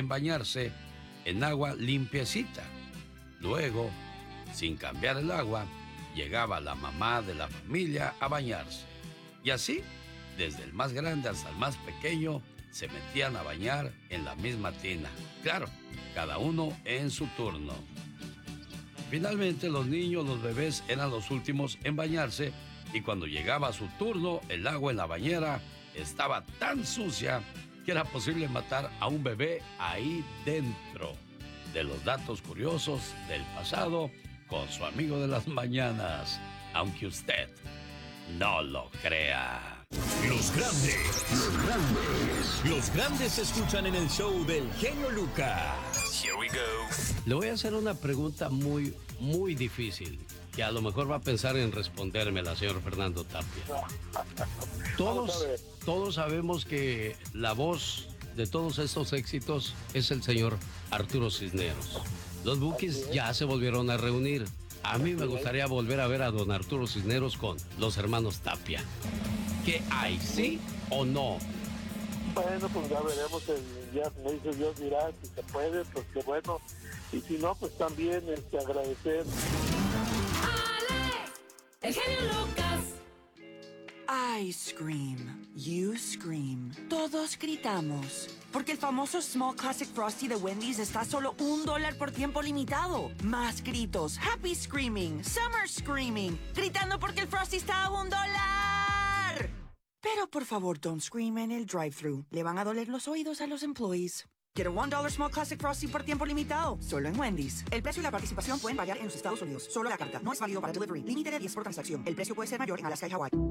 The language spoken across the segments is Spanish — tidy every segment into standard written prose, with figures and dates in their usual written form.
en bañarse en agua limpiecita. Luego, sin cambiar el agua, llegaba la mamá de la familia a bañarse. Y así, desde el más grande hasta el más pequeño, se metían a bañar en la misma tina. Claro, cada uno en su turno. Finalmente, los niños, los bebés, eran los últimos en bañarse, y cuando llegaba su turno, el agua en la bañera estaba tan sucia que era posible matar a un bebé ahí dentro. De los datos curiosos del pasado, con su amigo de las mañanas, aunque usted no lo crea. Los grandes se escuchan en el show del genio Lucas. Here we go. Le voy a hacer una pregunta muy, muy difícil, que a lo mejor va a pensar en respondérmela, señor Fernando Tapia. Todos sabemos que la voz de todos estos éxitos es el señor Arturo Cisneros. Los Bukis ya se volvieron a reunir. A mí me gustaría volver a ver a don Arturo Cisneros con los hermanos Tapia. ¿Qué hay, sí o no? Bueno, pues ya veremos, ya me dice Dios dirá, si se puede, pues qué bueno. Y si no, pues también agradecer. ¡Alex! ¡El genio Lucas! I scream, you scream, todos gritamos. Porque el famoso Small Classic Frosty de Wendy's está a solo $1 por tiempo limitado. Más gritos, happy screaming, summer screaming, gritando porque el Frosty está a $1. Pero por favor, don't scream en el drive-thru. Le van a doler los oídos a los employees. Get a $1 Small Classic Frosty por tiempo limitado, solo en Wendy's. El precio y la participación pueden variar en los Estados Unidos. Solo la carta. No es válido para delivery. Límite de 10 por transacción. El precio puede ser mayor en Alaska y Hawái.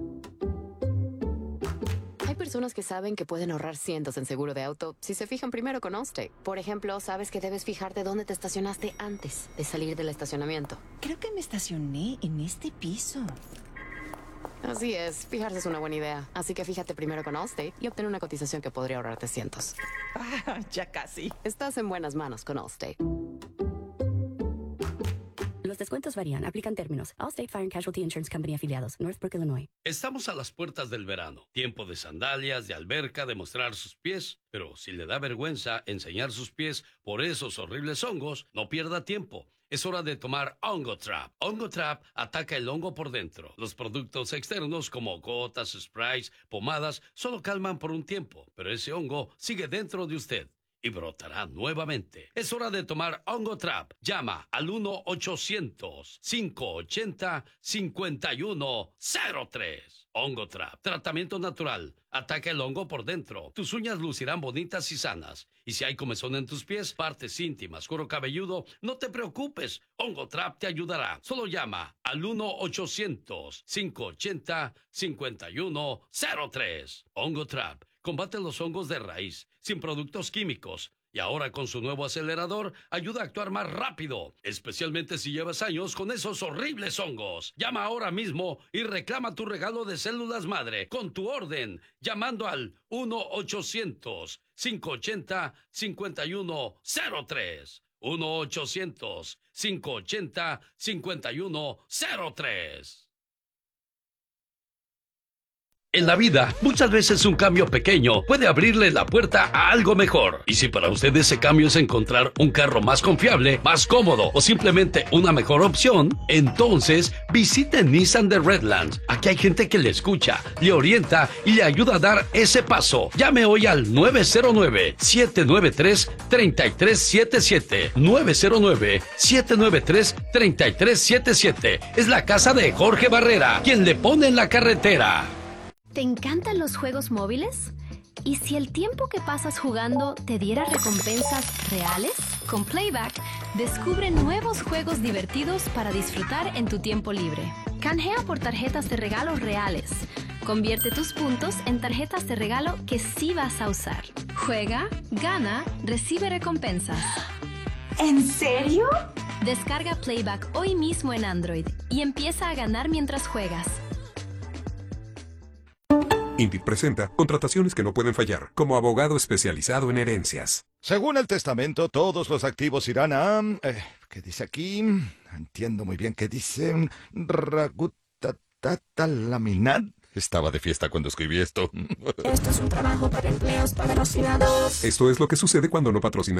Hay personas que saben que pueden ahorrar cientos en seguro de auto si se fijan primero con Allstate. Por ejemplo, sabes que debes fijarte dónde te estacionaste antes de salir del estacionamiento. Creo que me estacioné en este piso. Así es, fijarse es una buena idea. Así que fíjate primero con Allstate y obtén una cotización que podría ahorrarte cientos. Ya casi. Estás en buenas manos con Allstate. Los descuentos varían. Aplican términos. Allstate Fire and Casualty Insurance Company afiliados. Northbrook, Illinois. Estamos a las puertas del verano. Tiempo de sandalias, de alberca, de mostrar sus pies. Pero si le da vergüenza enseñar sus pies por esos horribles hongos, no pierda tiempo. Es hora de tomar Hongo Trap. Hongo Trap ataca el hongo por dentro. Los productos externos como gotas, sprays, pomadas, solo calman por un tiempo. Pero ese hongo sigue dentro de usted y brotará nuevamente. Es hora de tomar Hongo Trap. Llama al 1-800-580-5103. Hongo Trap. Tratamiento natural. Ataca el hongo por dentro. Tus uñas lucirán bonitas y sanas. Y si hay comezón en tus pies, partes íntimas, cuero cabelludo, no te preocupes. Hongo Trap te ayudará. Solo llama al 1-800-580-5103. Hongo Trap. Combate los hongos de raíz, sin productos químicos. Y ahora con su nuevo acelerador, ayuda a actuar más rápido, especialmente si llevas años con esos horribles hongos. Llama ahora mismo y reclama tu regalo de células madre con tu orden, llamando al 1-800-580-5103. 1-800-580-5103. En la vida, muchas veces un cambio pequeño puede abrirle la puerta a algo mejor. Y si para usted ese cambio es encontrar un carro más confiable, más cómodo o simplemente una mejor opción, entonces visite Nissan de Redlands. Aquí hay gente que le escucha, le orienta y le ayuda a dar ese paso. Llame hoy al 909-793-3377. 909-793-3377. Es la casa de Jorge Barrera, quien le pone en la carretera. ¿Te encantan los juegos móviles? ¿Y si el tiempo que pasas jugando te diera recompensas reales? Con Playback, descubre nuevos juegos divertidos para disfrutar en tu tiempo libre. Canjea por tarjetas de regalo reales. Convierte tus puntos en tarjetas de regalo que sí vas a usar. Juega, gana, recibe recompensas. ¿En serio? Descarga Playback hoy mismo en Android y empieza a ganar mientras juegas. Indeed presenta contrataciones que no pueden fallar, como abogado especializado en herencias. Según el testamento, todos los activos irán a... ¿qué dice aquí? No entiendo muy bien qué dice. Laminar. Estaba de fiesta cuando escribí esto. Esto es un trabajo para empleos patrocinados. Esto es lo que sucede cuando no patrocinas